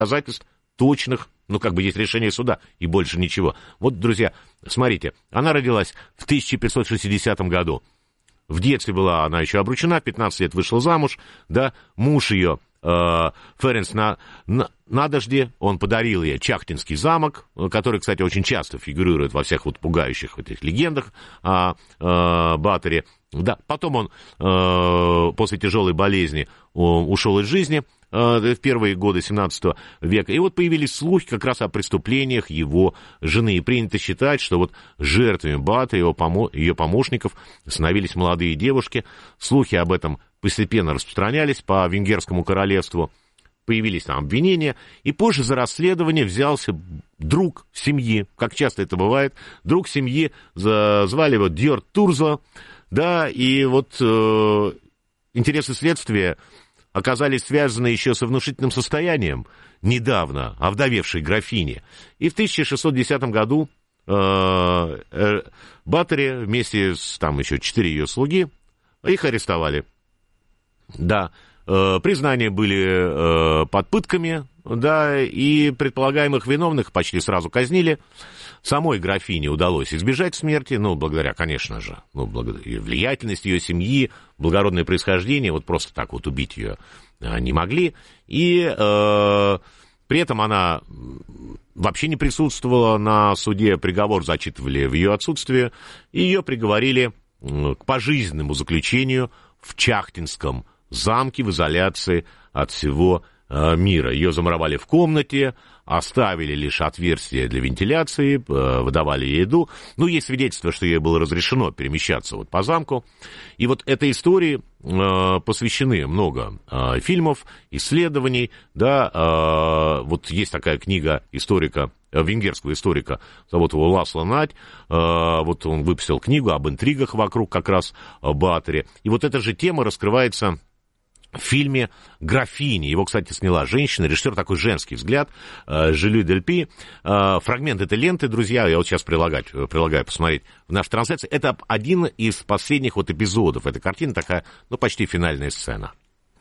доказательств точных, есть решение суда, и больше ничего. Вот, друзья, смотрите, она родилась в 1560 году. В детстве была она еще обручена, 15 лет вышла замуж, да, муж ее, Ференс Надожди, он подарил ей Чахтинский замок, который, кстати, очень часто фигурирует во всех пугающих этих легендах о Баторе. Да, потом он после тяжелой болезни ушел из жизни в первые годы 17 века. И появились слухи как раз о преступлениях его жены. И принято считать, что жертвами Бата, ее помощников, становились молодые девушки. Слухи об этом постепенно распространялись по Венгерскому королевству. Появились там обвинения. И позже за расследование взялся друг семьи, как часто это бывает. Друг семьи, звали его Дьорд Турзо. Да, и интересы следствия оказались связаны еще со внушительным состоянием недавно овдовевшей графини. И в 1610 году Батори вместе с еще 4 ее слуги, их арестовали. Да, признания были под пытками, да, и предполагаемых виновных почти сразу казнили. Самой графине удалось избежать смерти, благодаря, конечно же, благодаря влиятельности ее семьи, благородное происхождение, просто так убить ее не могли. И при этом она вообще не присутствовала на суде, приговор зачитывали в ее отсутствие, и ее приговорили к пожизненному заключению в Чахтинском замке в изоляции от всего мира. Ее замуровали в комнате, оставили лишь отверстия для вентиляции, выдавали ей еду. Есть свидетельство, что ей было разрешено перемещаться по замку. И этой истории посвящены много фильмов, исследований. Да, есть такая книга венгерского историка, зовут его Ласло Надь. Он выпустил книгу об интригах вокруг как раз Батори. И эта же тема раскрывается в фильме «Графиня». Его, кстати, сняла женщина, режиссер, такой женский взгляд, Жилю Дельпи. Фрагмент этой ленты, друзья, я сейчас предлагаю посмотреть в нашей трансляции. Это один из последних эпизодов этой картины, такая, почти финальная сцена.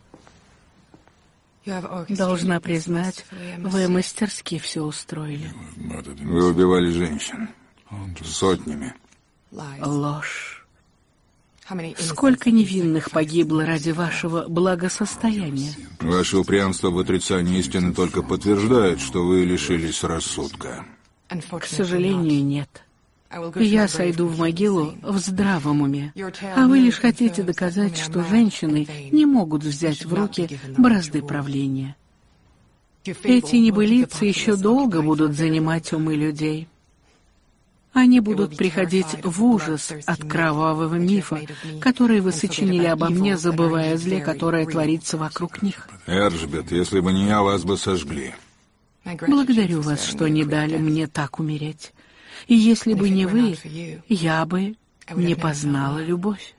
Должна признать, вы мастерски все устроили. Вы убивали женщин. Сотнями. Ложь. Сколько невинных погибло ради вашего благосостояния? Ваше упрямство в отрицании истины только подтверждает, что вы лишились рассудка. К сожалению, нет. Я сойду в могилу в здравом уме, а вы лишь хотите доказать, что женщины не могут взять в руки бразды правления. Эти небылицы еще долго будут занимать умы людей. Они будут приходить в ужас от кровавого мифа, который вы сочинили обо мне, забывая о зле, которое творится вокруг них. Эржбет, если бы не я, вас бы сожгли. Благодарю вас, что не дали мне так умереть. И если бы не вы, я бы не познала любовь.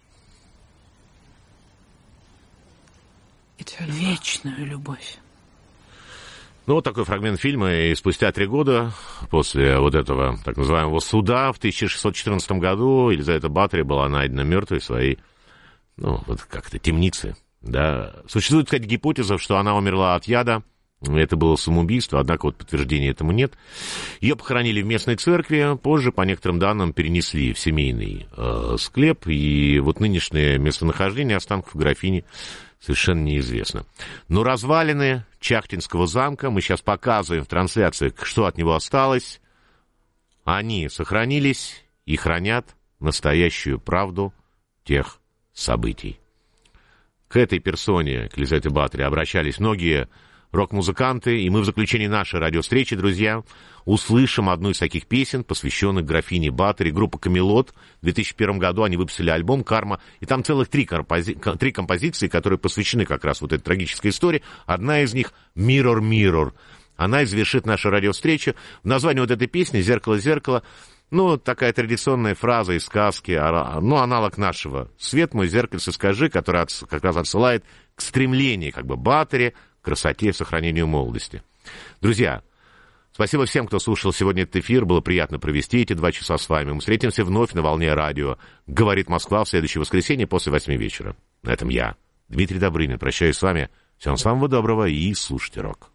Вечную любовь. Такой фрагмент фильма, и спустя 3 года после этого так называемого суда в 1614 году Елизавета Батори была найдена мертвой в своей, как-то темнице, да. Существует, кстати, гипотеза, что она умерла от яда, это было самоубийство, однако подтверждения этому нет. Ее похоронили в местной церкви, позже, по некоторым данным, перенесли в семейный склеп, и нынешнее местонахождение останков графини совершенно неизвестно. Но развалины Чахтинского замка, мы сейчас показываем в трансляции, что от него осталось, они сохранились и хранят настоящую правду тех событий. К этой персоне, к Елизавете Батори, обращались многие рок-музыканты, и мы в заключении нашей радиовстречи, друзья, услышим одну из таких песен, посвященных графине Батори. Группа «Камелот». В 2001 году они выпустили альбом «Карма», и там целых 3 композиции, которые посвящены как раз этой трагической истории. Одна из них «Mirror, Mirror». Она и завершит нашу радиовстречу. В названии этой песни «Зеркало, зеркало», такая традиционная фраза из сказки, аналог нашего «Свет мой, зеркальце, скажи», который как раз отсылает к стремлению Батори, к красоте и сохранению молодости. Друзья, спасибо всем, кто слушал сегодня этот эфир. Было приятно провести эти 2 часа с вами. Мы встретимся вновь на волне радио «Говорит Москва» в следующее воскресенье после 8 вечера. На этом я, Дмитрий Добрынин, прощаюсь с вами. Всем самого доброго и слушайте рок.